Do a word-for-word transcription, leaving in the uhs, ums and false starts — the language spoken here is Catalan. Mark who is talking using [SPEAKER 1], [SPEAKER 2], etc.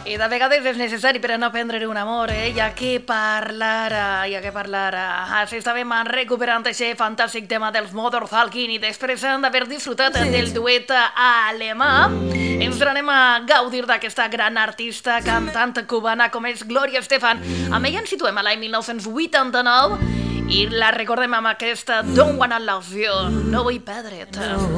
[SPEAKER 1] I de vegades és necessari per a no prendre un amor, eh? Ja que parlara, ja que parlara. Així estàvem recuperant aquest fantàstic tema dels Mother Talking i després d'haver disfrutat
[SPEAKER 2] Sí.
[SPEAKER 1] del duet alemà, ens anem a gaudir d'aquesta gran artista, cantant cubana com és Gloria Estefan. Amb ella ens situem a l'any mil nou-cents vuitanta-nou i la recordem amb aquesta Don't Wanna Love You, no vull perdre't.